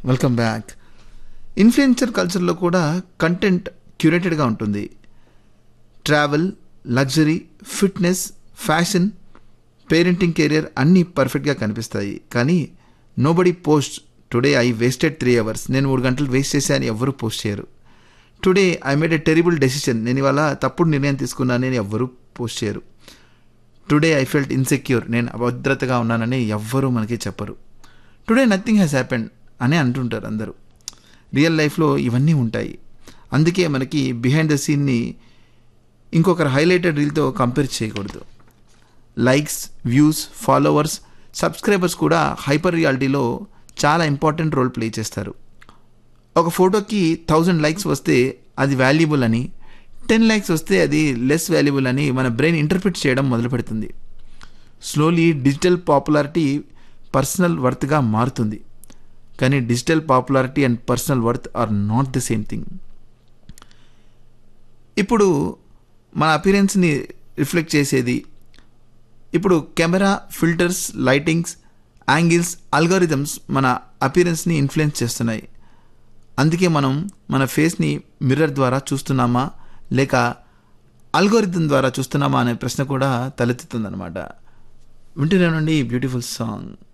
Welcome back. Influencer కల్చర్లో కూడా content క్యూరేటెడ్గా ఉంటుంది. Travel, luxury, fitness, fashion, parenting, career అన్నీ పర్ఫెక్ట్గా కనిపిస్తాయి. కానీ nobody post today I wasted 3 hours, నేను 3 గంటలు వేస్ట్ చేశాను ఎవ్వరూ పోస్ట్ చేయరు. Today I made a terrible decision, నేను ఇవాళ తప్పుడు నిర్ణయం తీసుకున్నానని ఎవ్వరూ పోస్ట్ చేయరు. టుడే ఐ ఫెల్ట్ ఇన్సెక్యూర్, నేను అభద్రతగా ఉన్నానని ఎవ్వరూ మనకి చెప్పరు. టుడే నథింగ్ హ్యాస్ హ్యాపెండ్ అని అంటుంటారు అందరూ. రియల్ లైఫ్లో ఇవన్నీ ఉంటాయి. అందుకే మనకి బిహైండ్ ద సీన్ని ఇంకొకరు హైలైటెడ్ రీల్తో కంపేర్ చేయకూడదు. లైక్స్, వ్యూస్, ఫాలోవర్స్, సబ్స్క్రైబర్స్ కూడా హైపర్ రియాలిటీలో చాలా ఇంపార్టెంట్ రోల్ ప్లే చేస్తారు. ఒక ఫోటోకి 1000 likes వస్తే అది వాల్యుబుల్ అని, 10 likes వస్తే అది లెస్ వాల్యుబుల్ అని మన బ్రెయిన్ ఇంటర్ప్రిట్ చేయడం మొదలు పెడుతుంది. స్లోలీ డిజిటల్ పాపులారిటీ పర్సనల్ వర్త్గా మారుతుంది. కానీ digital popularity and personal worth are not the same thing. ఇప్పుడు మన అపిరెన్స్ని రిఫ్లెక్ట్ చేసేది ఇప్పుడు camera, filters, lightings, angles, algorithms మన అపిరెన్స్ని ఇన్ఫ్లుయెన్స్ చేస్తున్నాయి. అందుకే మనం మన ఫేస్ని మిర్రర్ ద్వారా చూస్తున్నామా లేక అల్గోరిథం ద్వారా చూస్తున్నామా అనే ప్రశ్న కూడా తలెత్తుతుందన్నమాట. వింటూనే నుండి బ్యూటిఫుల్ సాంగ్.